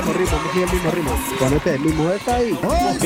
mismo ritmo, vamos a seguir el mismo ritmo. Ponete, mi mujer está ahí.